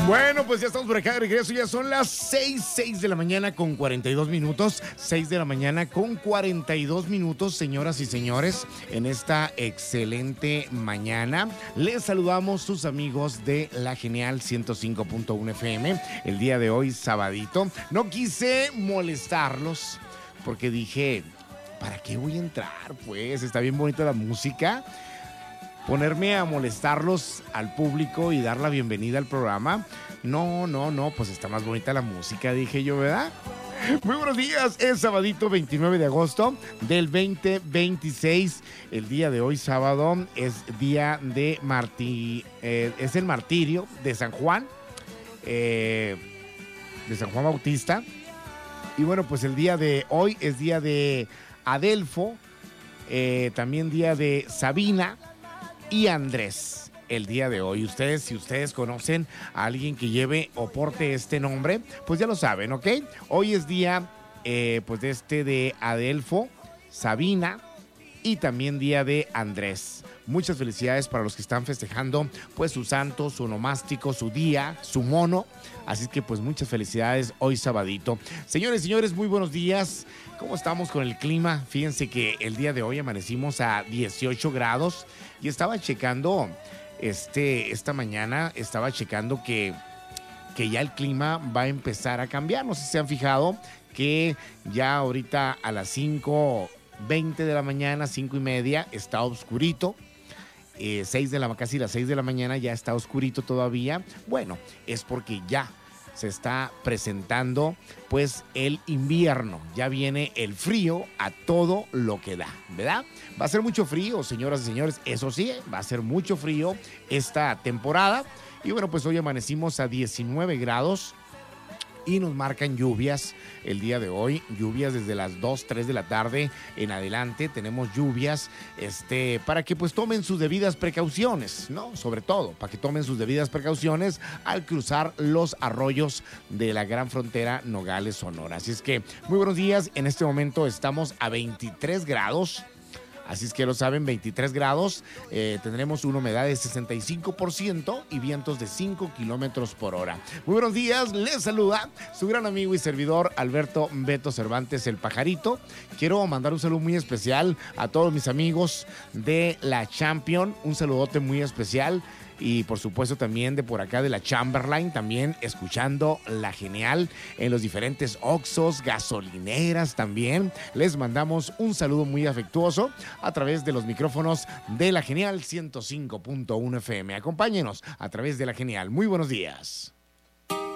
Bueno, pues ya estamos por acá de regreso. Ya son las 6 de la mañana con 42 minutos. 6 de la mañana con 42 minutos, señoras y señores, en esta excelente mañana. Les saludamos sus amigos de La Genial 105.1 FM. El día de hoy, sabadito. No quise molestarlos porque dije, ¿para qué voy a entrar? Pues está bien bonita la música. Ponerme a molestarlos al público y dar la bienvenida al programa. No, pues está más bonita la música, dije yo, ¿verdad? Muy buenos días, es sabadito 29 de agosto del 2026. El día de hoy, sábado, es día de es el martirio de San Juan, de San Juan Bautista. Y bueno, pues el día de hoy es día de Adelfo, también día de Sabina y Andrés. El día de hoy, si ustedes conocen a alguien que lleve o porte este nombre, pues ya lo saben, ¿ok? Hoy es día, pues de Adelfo, Sabina y también día de Andrés. Muchas felicidades para los que están festejando, pues su santo, su onomástico, su día, su mono. Así que pues muchas felicidades hoy sabadito. Señores, muy buenos días. ¿Cómo estamos con el clima? Fíjense que el día de hoy amanecimos a 18 grados y estaba checando, esta mañana estaba checando que ya el clima va a empezar a cambiar. No sé si se han fijado que ya ahorita a las 5:20 de la mañana, 5:30, está oscurito. Casi las 6 de la mañana ya está oscurito todavía. Bueno, es porque ya se está presentando pues el invierno. Ya viene el frío a todo lo que da, ¿verdad? Va a ser mucho frío, señoras y señores. Eso sí, va a ser mucho frío esta temporada. Y bueno, pues hoy amanecimos a 19 grados. Y nos marcan lluvias el día de hoy, lluvias desde las 2, 3 de la tarde en adelante. Tenemos lluvias para que pues tomen sus debidas precauciones, ¿no? Sobre todo, para que tomen sus debidas precauciones al cruzar los arroyos de la gran frontera Nogales, Sonora. Así es que muy buenos días, en este momento estamos a 23 grados. Así es que lo saben, 23 grados, tendremos una humedad de 65% y vientos de 5 kilómetros por hora. Muy buenos días, les saluda su gran amigo y servidor Alberto Beto Cervantes, el Pajarito. Quiero mandar un saludo muy especial a todos mis amigos de la Champion, un saludote muy especial. Y por supuesto también de por acá de la Chamberlain, también escuchando La Genial en los diferentes Oxxos, gasolineras también. Les mandamos un saludo muy afectuoso a través de los micrófonos de La Genial 105.1 FM. Acompáñenos a través de La Genial. Muy buenos días.